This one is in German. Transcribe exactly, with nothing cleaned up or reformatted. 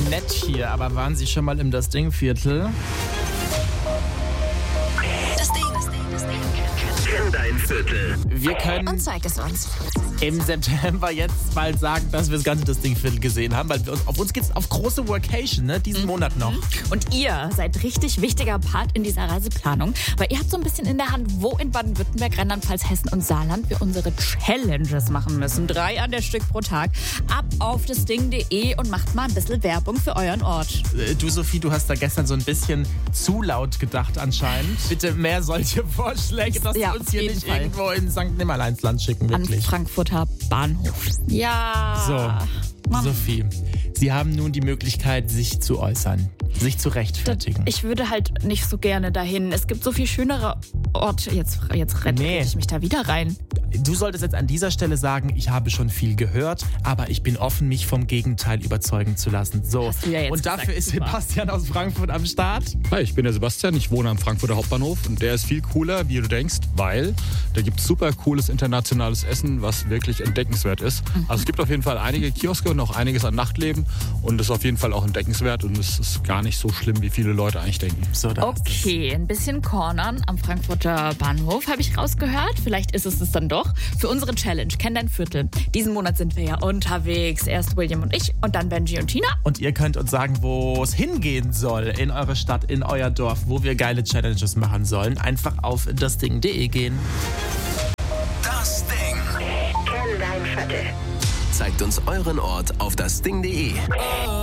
nett hier, aber waren Sie schon mal im Das Ding-Viertel? Das Ding, das Ding, das Ding. Kenn dein Viertel. Wir können Und zeig es uns. im September jetzt mal sagen, dass wir das ganze Das Ding-Viertel gesehen haben, weil wir uns, auf uns geht's auf große Workation, ne, diesen mhm. Monat noch. Und ihr seid richtig wichtiger Part in dieser Reiseplanung, weil ihr habt so ein bisschen in der Hand, wo in Baden-Württemberg, Rheinland-Pfalz, Hessen und Saarland wir unsere Challenges machen müssen. Drei an der Stück pro Tag. Ab auf das Ding punkt de und macht mal ein bisschen Werbung für euren Ort. Äh, Du, Sophie, du hast da gestern so ein bisschen zu laut gedacht anscheinend. Bitte mehr solche Vorschläge, dass Ja, wir uns auf hier jeden nicht Fall. irgendwo in Sankt Nimmerleinsland schicken, An wirklich. Frankfurter Bahnhof. Ja. So, Mann. Sophie, Sie haben nun die Möglichkeit, sich zu äußern, sich zu rechtfertigen. Ich würde halt nicht so gerne dahin. Es gibt so viel schönere Orte. Jetzt, jetzt rette Nee. ich mich da wieder rein. Du solltest jetzt an dieser Stelle sagen, ich habe schon viel gehört, aber ich bin offen, mich vom Gegenteil überzeugen zu lassen. So, Hast du ja jetzt und dafür gesagt, ist super. Sebastian aus Frankfurt am Start. Hi, ich bin der Sebastian, ich wohne am Frankfurter Hauptbahnhof und der ist viel cooler, wie du denkst, weil da gibt es super cooles internationales Essen, was wirklich entdeckenswert ist. Also es gibt auf jeden Fall einige Kioske und auch einiges an Nachtleben und das ist auf jeden Fall auch entdeckenswert und es ist gar nicht so schlimm, wie viele Leute eigentlich denken. So, da ist es. Okay, ein bisschen cornern am Frankfurter Bahnhof habe ich rausgehört. Vielleicht ist es es dann doch. Für unsere Challenge, kenn dein Viertel. Diesen Monat sind wir ja unterwegs. Erst William und ich und dann Benji und Tina. Und ihr könnt uns sagen, wo es hingehen soll in eure Stadt, in euer Dorf, wo wir geile Challenges machen sollen. Einfach auf das Ding punkt de gehen. Das Ding. Kenn dein Viertel. Zeigt uns euren Ort auf das Ding punkt de.